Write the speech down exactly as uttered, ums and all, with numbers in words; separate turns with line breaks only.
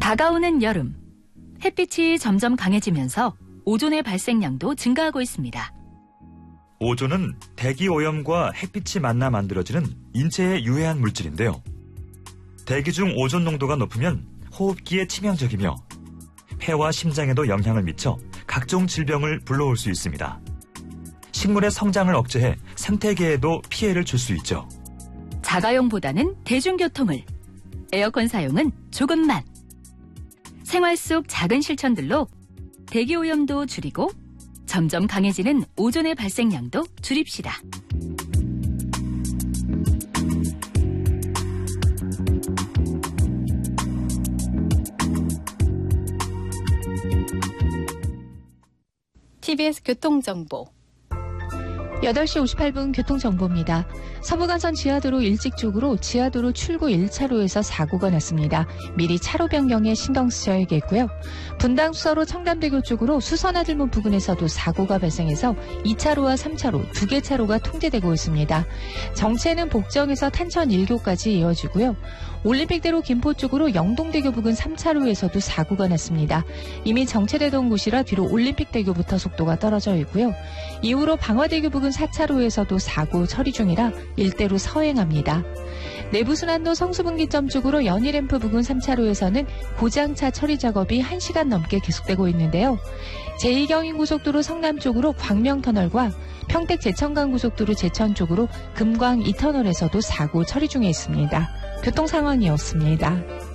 다가오는 여름, 햇빛이 점점 강해지면서 오존의 발생량도 증가하고 있습니다.
오존은 대기 오염과 햇빛이 만나 만들어지는 인체에 유해한 물질인데요. 대기 중 오존 농도가 높으면 호흡기에 치명적이며 폐와 심장에도 영향을 미쳐 각종 질병을 불러올 수 있습니다. 식물의 성장을 억제해 생태계에도 피해를 줄 수 있죠.
자가용보다는 대중교통을, 에어컨 사용은 조금만. 생활 속 작은 실천들로 대기오염도 줄이고 점점 강해지는 오존의 발생량도 줄입시다.
티비에스 교통정보.
여덟 시 오십팔 분 교통정보입니다. 서부간선 지하도로 일찍 쪽으로 지하도로 출구 일 차로에서 사고가 났습니다. 미리 차로 변경에 신경 쓰셔야겠고요. 분당 수서로 청담대교 쪽으로 수선화들문 부근에서도 사고가 발생해서 이 차로와 삼 차로 두 개 차로가 통제되고 있습니다. 정체는 복정에서 탄천 일 교까지 이어지고요. 올림픽대로 김포 쪽으로 영동대교 부근 삼 차로에서도 사고가 났습니다. 이미 정체되던 곳이라 뒤로 올림픽대교부터 속도가 떨어져 있고요. 이후로 방화대교 부근 사 차로에서도 사고 처리 중이라 일대로 서행합니다. 내부순환도 성수분기점 쪽으로 연희램프 부근 삼 차로에서는 고장차 처리 작업이 한 시간 넘게 계속되고 있는데요. 제이 경인고속도로 성남 쪽으로 광명터널과 평택 제천간 고속도로 제천 쪽으로 금광 이 터널에서도 사고 처리 중에 있습니다. 교통 상황이었습니다.